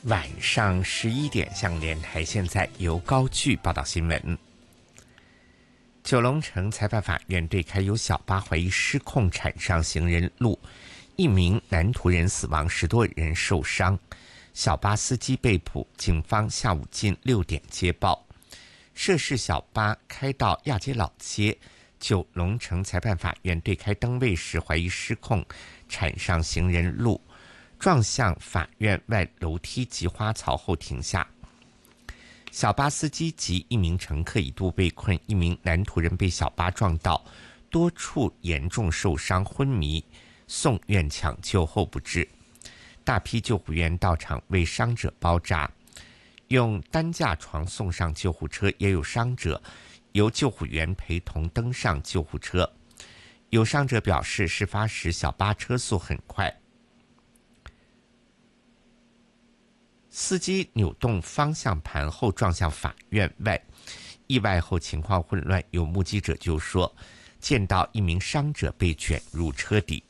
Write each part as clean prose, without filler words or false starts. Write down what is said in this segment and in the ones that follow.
晚上11点，向联台现在由高炬报道新闻。九龙城裁判法院对开由小巴怀疑失控铲上行人路，一名男途人死亡，10多人受伤，小巴司机被捕。警方下午近6点接报，涉事小巴开到亚皆老街，九龙城裁判法院对开灯位时怀疑失控铲上行人路，撞向法院外楼梯及花草后停下。小巴司机及一名乘客一度被困，一名男途人被小巴撞到，多处严重受伤昏迷，送院抢救后不治。大批救护员到场为伤者包扎，用担架床送上救护车，也有伤者由救护员陪同登上救护车。有伤者表示，事发时小巴车速很快，司机扭动方向盘后撞向法院外，意外后情况混乱。有目击者就说，见到一名伤者被卷入车底。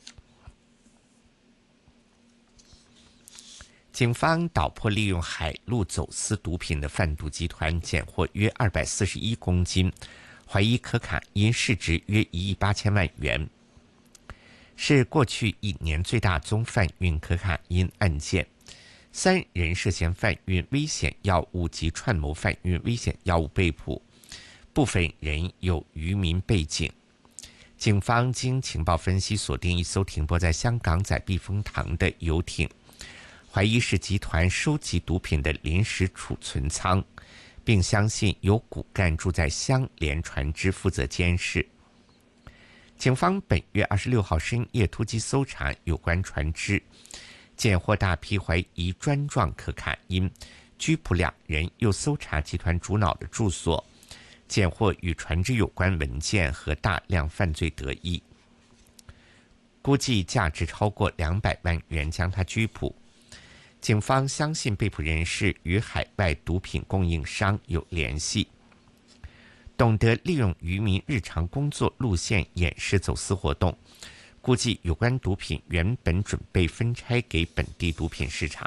警方捣破利用海路走私毒品的贩毒集团，检获约241公斤，怀疑可卡因市值约1亿8千万元，是过去1年最大宗贩运可卡因案件。3人涉嫌贩运危险药物及串谋贩运危险药物被捕，部分人有渔民背景。警方经情报分析，锁定一艘停泊在香港仔避风塘的游艇，怀疑是集团收集毒品的临时储存舱，并相信有骨干住在香联船只负责监视。警方本月26号深夜突击搜查有关船只，检获大批怀疑砖状可卡因，拘捕2人，又搜查集团主脑的住所，检获与船只有关文件和大量犯罪得益，估计价值超过200万元，将他拘捕。警方相信被捕人士与海外毒品供应商有联系，懂得利用渔民日常工作路线掩饰走私活动，估计有关毒品原本准备分拆给本地毒品市场。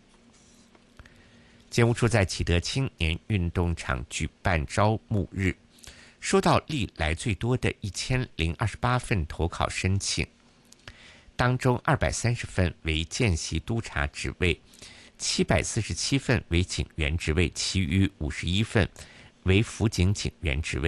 警务处在启德青年运动场举办招募日，收到历来最多的1028份投考申请，当中230份为见习督察职位，747份为警员职位，其余51份为辅警警员职位。